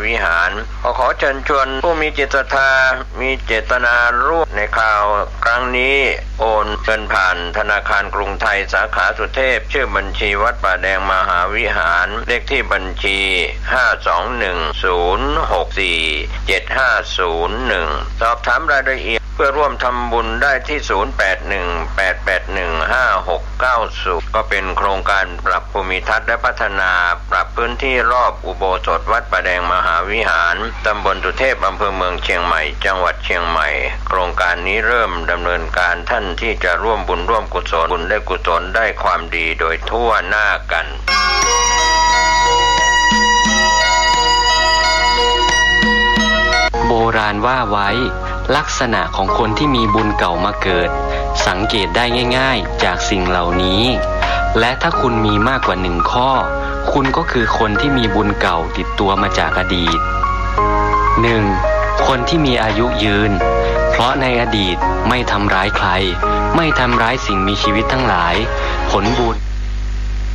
วิหารขอเชิญชวนผู้มีจิตศรัทธามีเจตนาร่วมในข่าวครั้งนี้โอนเงินผ่านธนาคารกรุงไทยสาขาสุเทพชื่อบัญชีวัดป่าแดงมหาวิหารเลขที่บัญชี521064750สอบถามรายละเอียดเพื่อร่วมทำบุญได้ที่0818815690ก็เป็นโครงการปรับภูมิทัศน์และพัฒนาปรับพื้นที่รอบอุโบสถวัดป่าแดงมหาวิหารตำบลสุเทพอำเภอเมืองเชียงใหม่จังหวัดเชียงใหม่โครงการนี้เริ่มดำเนินการท่านที่จะร่วมบุญร่วมกุศลบุญได้กุศลได้ความดีโดยทั่วหน้ากันโบราณว่าไว้ลักษณะของคนที่มีบุญเก่ามาเกิดสังเกตได้ง่ายๆจากสิ่งเหล่านี้และถ้าคุณมีมากกว่า1ข้อคุณก็คือคนที่มีบุญเก่าติดตัวมาจากอดีต 1. คนที่มีอายุยืนเพราะในอดีตไม่ทำร้ายใครไม่ทำร้ายสิ่งมีชีวิตทั้งหลายผลบุญ